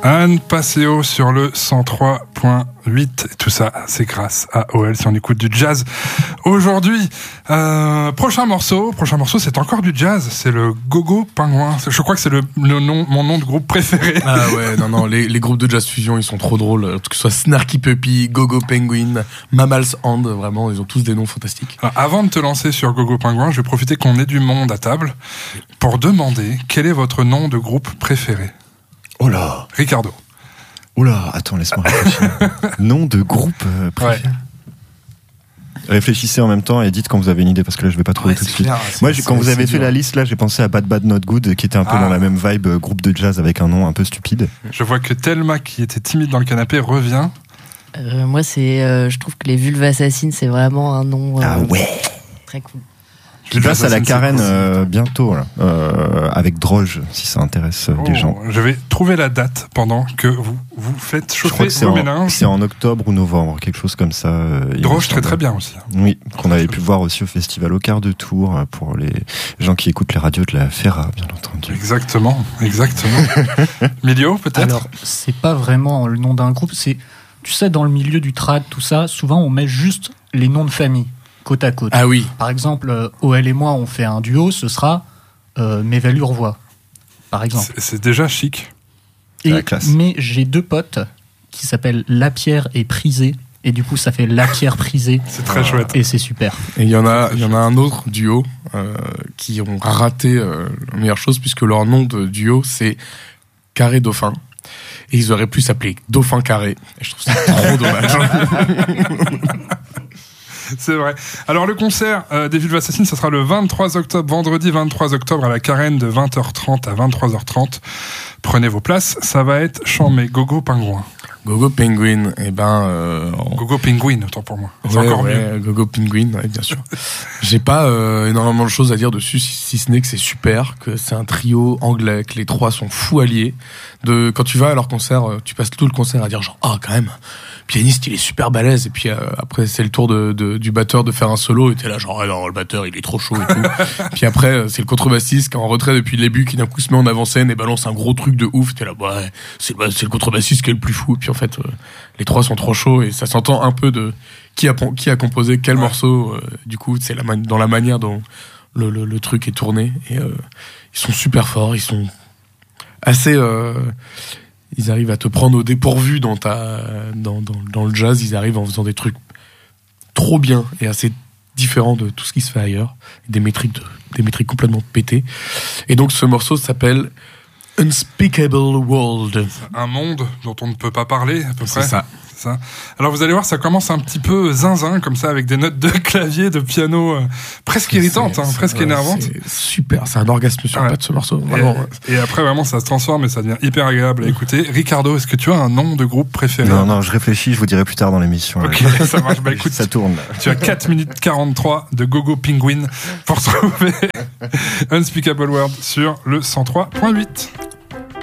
Anne Passeo sur le 103.8. Et tout ça, c'est grâce à OL si on écoute du jazz. Aujourd'hui, prochain morceau, c'est encore du jazz. C'est le Gogo Pingouin. Je crois que c'est mon nom de groupe préféré. Ah ouais, non, les groupes de jazz fusion, ils sont trop drôles. Que ce soit Snarky Puppy, Gogo Penguin, Mammals Hand, vraiment, ils ont tous des noms fantastiques. Alors, avant de te lancer sur Gogo Pingouin, je vais profiter qu'on ait du monde à table pour demander quel est votre nom de groupe préféré. Oh là, Ricardo. Oula, attends, laisse-moi réfléchir. Nom de groupe préféré. Ouais. Réfléchissez en même temps et dites quand vous avez une idée, parce que là je vais pas trouver tout de suite. Moi, quand vous avez fait la liste, là, j'ai pensé à Bad Bad Not Good, qui était un peu dans la même vibe, groupe de jazz avec un nom un peu stupide. Je vois que Thelma, qui était timide dans le canapé, revient. Moi, je trouve que les Vulves Assassines, c'est vraiment un nom très cool. Qui passe à la Carène bientôt, là, avec Droge, si ça intéresse des gens. Je vais trouver la date pendant que vous faites chauffer vos méninges. C'est en octobre ou novembre, quelque chose comme ça. Droge très bien aussi. Oui, qu'on avait pu voir aussi au festival au quart de tour pour les gens qui écoutent les radios de la Ferra, bien entendu. Exactement. Milio, peut-être. Alors, c'est pas vraiment le nom d'un groupe, c'est, tu sais, dans le milieu du trad, tout ça, souvent on met juste les noms de famille. Côte à côte. Ah oui. Par exemple, OL et moi, on fait un duo, ce sera Mes Valures Voix, par exemple. C'est déjà chic. Mais j'ai deux potes qui s'appellent Lapierre et Prisé, et du coup, ça fait Lapierre Prisé. C'est très chouette. Et c'est super. Et il y en a un autre duo qui ont raté la meilleure chose, puisque leur nom de duo, c'est Carré Dauphin. Et ils auraient pu s'appeler Dauphin Carré. Et je trouve ça trop dommage. C'est vrai. Alors le concert des Vulves Assassines, ça sera le 23 octobre, vendredi 23 octobre à la Carène de 20h30 à 23h30. Prenez vos places, ça va être chambé. Gogo Pingouin. Gogo Penguin, Gogo Penguin, autant pour moi. C'est ouais, encore mieux. Gogo Penguin, ouais, bien sûr. J'ai pas énormément de choses à dire dessus, si ce n'est que c'est super, que c'est un trio anglais, que les trois sont fous alliés. Quand tu vas à leur concert, tu passes tout le concert à dire genre, quand même, pianiste, il est super balèze. Et puis après, c'est le tour du batteur de faire un solo. Et t'es là genre, non, le batteur, il est trop chaud et tout. Puis après, c'est le contrebassiste qui est en retrait depuis le début, qui d'un coup se met en avant-scène et balance un gros truc de ouf. T'es là, c'est le contrebassiste qui est le plus fou. Et puis en fait, les trois sont trop chauds et ça s'entend un peu de qui a composé quel morceau. Du coup, c'est dans la manière dont le truc est tourné. Et ils sont super forts. Ils sont assez... ils arrivent à te prendre au dépourvu dans le jazz. Ils arrivent en faisant des trucs trop bien et assez différents de tout ce qui se fait ailleurs. Des métriques complètement pétées. Et donc, ce morceau s'appelle Unspeakable World. Un monde dont on ne peut pas parler, à peu près. C'est ça. Alors vous allez voir, ça commence un petit peu zinzin, comme ça, avec des notes de clavier, de piano presque irritantes, presque énervantes. C'est super, c'est un orgasme sur patte ce morceau. Vraiment. Et après, vraiment, ça se transforme et ça devient hyper agréable à écouter. Ricardo, est-ce que tu as un nom de groupe préféré ? Non, je réfléchis, je vous dirai plus tard dans l'émission. Ok, ça marche. Écoute, ça tourne. Tu as 4 minutes 43 de Gogo Penguin pour trouver Unspeakable World sur le 103.8.